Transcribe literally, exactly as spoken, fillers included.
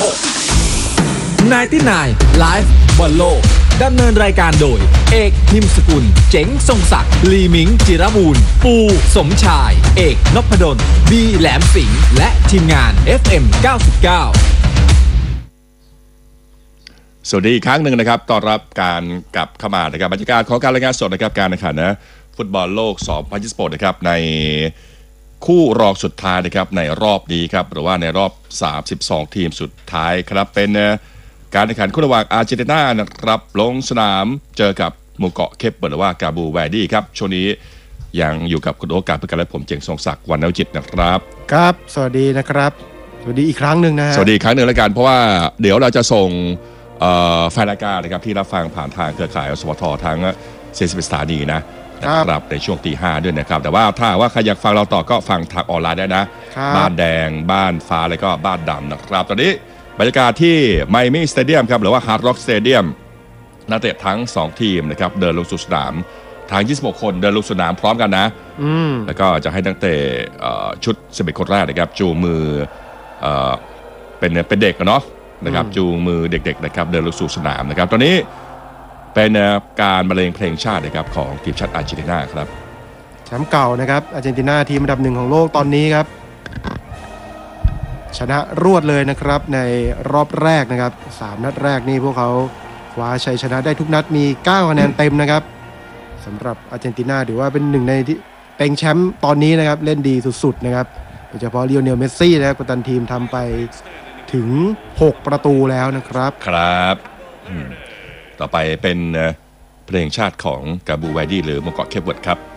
ไนน์ตี้ไนน์ ไลฟ์บอลโลกดำเนินรายการโดยเอกพิมพ์สกุลเจ๋งทรงศักดิ์ลีมิงจิรบูรณ์ปูสมชายเอกนพดลบีแหลมสิงห์และทีมงาน เอฟ เอ็ม เก้าสิบเก้าสวัสดีอีกครั้งหนึ่งนะครับต้อนรับการกลับเข้ามานะครับบรรยากาศของการรายงานสดนะครับการแข่งขันนะฟุตบอลโลกสองพันยี่สิบหกนะครับในคู่รองสุดท้ายนะครับในรอบนี้ครับหรือว่าในรอบสามสิบสองทีมสุดท้ายครับเป็นการแข่งขันคู่ระหว่างอาร์เจนตินานะครับลงสนามเจอกับหมู่เกาะเคปเบิร์ดหรือว่ากาบูแวร์ดี้ครับช่วงนี้ยังอยู่กับคุณโอกาสเพื่อการและผมเจงทรงศักดิ์วรรณวิจิตรนะครับครับสวัสดีนะครับสวัสดีอีกครั้งหนึ่งนะฮะสวัสดีอีกครั้งหนึ่งแล้วกันเพราะว่าเดี๋ยวเราจะส่งแฟนรายการนะครับที่รับฟังผ่านทางเครือข่ายสวททั้งสี่สิบสถานีนะนะครับในช่วงตีห้าด้วยนะครับแต่ว่าถ้าว่าใครอยากฟังเราต่อก็ฟังทางออนไลน์ได้นะบ้านแดงบ้านฟ้าแล้วก็บ้านดำนะครับตอนนี้บรรยากาศที่ไมอามี่สเตเดียมครับหรือว่าฮาร์ดร็อกสเตเดียมนักเตะทั้งสองทีมนะครับเดินลงสู่สนามทางยี่สิบหกคนเดินลงสนามพร้อมกันนะแล้วก็จะให้นักเตะชุดสิบเอ็ดคนแรกนะครับจูงมือเป็นเป็นเด็กเนาะนะครับจูงมือเด็กๆนะครับเดินลงสู่สนามนะครับตอนนี้เป็นการบรรเลงเพลงชาตินะครับของทีมชาติอาร์เจนตินาครับแชมป์เก่านะครับอาร์เจนตินาทีมอันดับหนึ่งของโลกตอนนี้ครับชนะรวดเลยนะครับในรอบแรกนะครับสามนัดแรกนี่พวกเขาคว้าชัยชนะได้ทุกนัดมีเก้าคะแนนเต็มนะครับสำหรับอาร์เจนตินาถือว่าเป็นหนึ่งในที่เป็นแชมป์ตอนนี้นะครับเล่นดีสุดๆนะครับโดยเฉพาะลิโอเนลเมสซี่นะครับกัปตันทีมทำไปถึงหกประตูแล้วนะครับครับต่อไปเป็นเพลงชาติของกาบูแวร์ดี้หรือหมู่เกาะเคปเวิร์ดครับ